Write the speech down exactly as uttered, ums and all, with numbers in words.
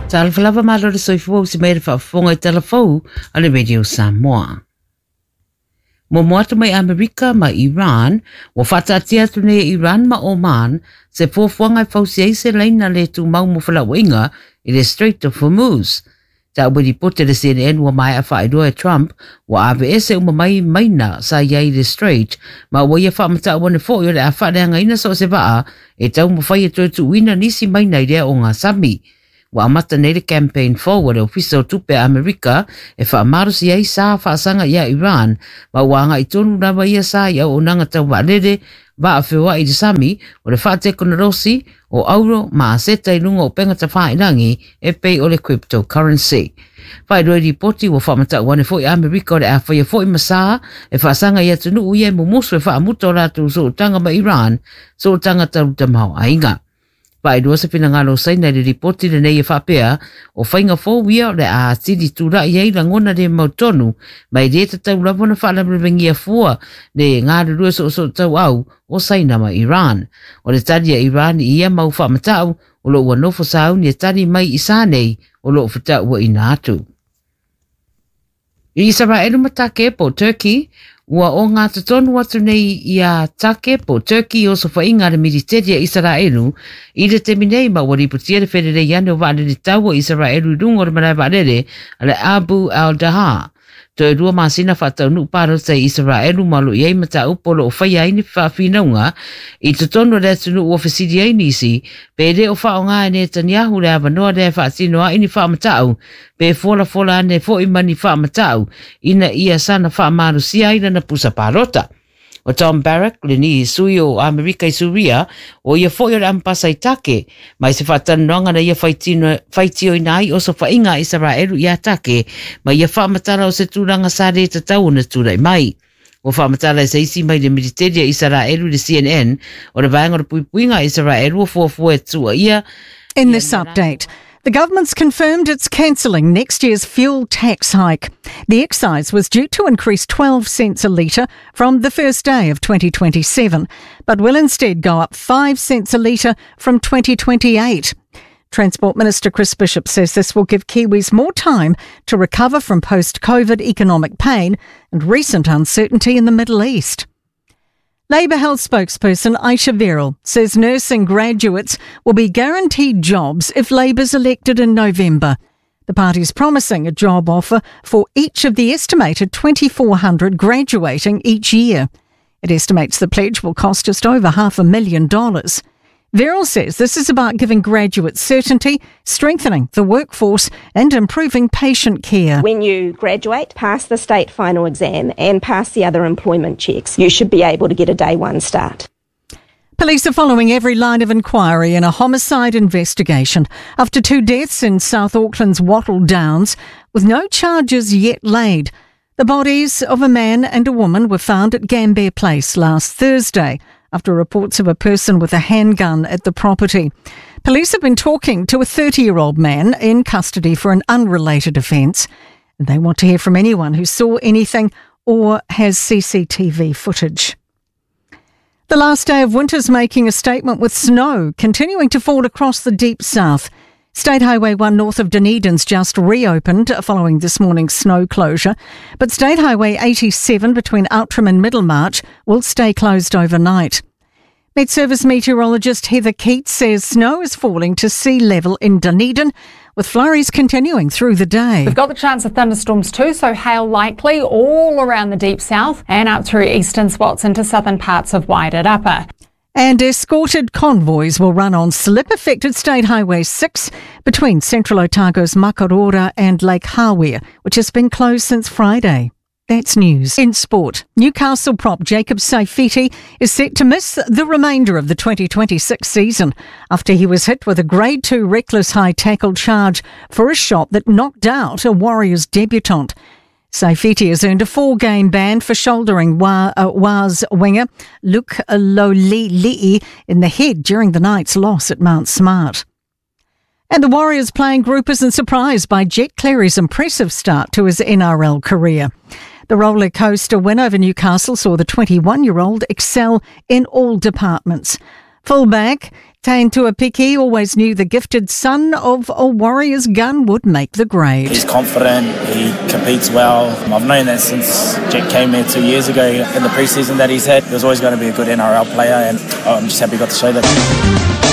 Tal falava malo le soifua si mere whaafonga I telefou a le Radio Samoa. Mo moata mai Amerika ma Iran, wa whatatia tune Iran ma Oman, se fuafuanga I fausia se leina le tu mau mo whalawinga I le Strait of Hormuz. Ta wadi pote le C N N wa mai a whaidua Trump, wa ave ese uma mai maina sa iai le Strait, ma wa ia whamata wane fo yo le a whaneanga ina so se waa, e tau mo whai atu tu wina nisi maina I rea o ngā sami. Wa amata nei le campaign forward o fiso tupe Amerika e whaamaru si ai sa whaasanga ia Iran ma wanga I tonu rawa ia sa ia o nanga tau waalere wa a whiwa I le sami o le whaate konarosi o auro ma a seta I lunga o pengata whainangi e pei o le cryptocurrency. Whai roi ripoti wa whamata wane fo I Amerika o le a whaia fo I masaa e whaasanga ia tunu uia mo musu e whaamuta o ratu so tanga ma Iran so tanga tau tamau ainga. Pai dua se pina ngalo sai na le ripoti le nei e whapea o whainga fo wia le a tiri tura I ei langona le mautonu mai re te tau lapona whala mrevengia fua le ngāre rua so so tau au o saina ma Iran. O le tari a Iran I ia mau whamatau o lo ua nofo sau ni e tari mai I sānei o lo whita ua I nātu. I Israel matake po Turkey, ua o ngā tatonu atu nei I a take po Turkey o so whainga le militeria Israelu I le teminei ma wari putia le whenere iane o wale le tau o Israelu rungo le manai wale ale Abu al-Daha. Toi rua masina whatau nu paro sa Israelu malu iei mata upolo o whai aini whawhinaunga I tatonu le atunu o whasiri aini isi pe le o whao ngā e Netanyahu le avanoa le whaatino a ini whaamatau pe fola fola ane fo imani whaamatau ina ia sana whaamaru sia ina na pusa parota. O Tom Barrack le ni sui o Amerika I Suria o ia fo ia ampasa I take mai se whatanonga na ia whaitio I nai o so whainga Israelu ia take mai ia whaamatara o se tūranga sa re tatau na tūrai mai. O whaamatara se isi mai le militeria Israelu le C N N o le vaenga o puipuinga Israelu o fuafua e tua ia. In this update, the government's confirmed it's cancelling next year's fuel tax hike. The excise was due to increase twelve cents a litre from the first day of twenty twenty-seven, but will instead go up five cents a litre from twenty twenty-eight. Transport Minister Chris Bishop says this will give Kiwis more time to recover from post-COVID economic pain and recent uncertainty in the Middle East. Labour Health spokesperson Aisha Verrill says nursing graduates will be guaranteed jobs if Labour's elected in November. The party's promising a job offer for each of the estimated twenty-four hundred graduating each year. It estimates the pledge will cost just over half a million dollars. Verrill says this is about giving graduates certainty, strengthening the workforce and improving patient care. When you graduate, pass the state final exam and pass the other employment checks, you should be able to get a day one start. Police are following every line of inquiry in a homicide investigation after two deaths in South Auckland's Wattle Downs, with no charges yet laid. The bodies of a man and a woman were found at Gambier Place last Thursday, after reports of a person with a handgun at the property. Police have been talking to a thirty-year-old man in custody for an unrelated offence. They want to hear from anyone who saw anything or has C C T V footage. The last day of winter's making a statement with snow continuing to fall across the deep south. State Highway one north of Dunedin's just reopened following this morning's snow closure, but State Highway eighty-seven between Outram and Middlemarch will stay closed overnight. Met Service meteorologist Heather Keats says snow is falling to sea level in Dunedin, with flurries continuing through the day. We've got the chance of thunderstorms too, so hail likely all around the deep south and up through eastern spots into southern parts of Wairarapa Upper. And escorted convoys will run on slip-affected State Highway six between Central Otago's Makarora and Lake Hawea, which has been closed since Friday. That's news. In sport, Newcastle prop Jacob Saifiti is set to miss the remainder of the twenty twenty-six season after he was hit with a Grade two reckless high tackle charge for a shot that knocked out a Warriors debutant. Saifiti has earned a four-game ban for shouldering Wa, uh, Waz winger Luke Lolili'i in the head during the night's loss at Mount Smart. And the Warriors playing groupers and surprised by Jet Cleary's impressive start to his N R L career. The roller coaster win over Newcastle saw the twenty-one-year-old excel in all departments. Fullback Tain Tuapiki always knew the gifted son of a Warriors gun would make the grade. He's confident, he competes well. I've known that since Jack came here two years ago in the pre-season that he's had. He was always going to be a good N R L player, and I'm just happy he got to show that.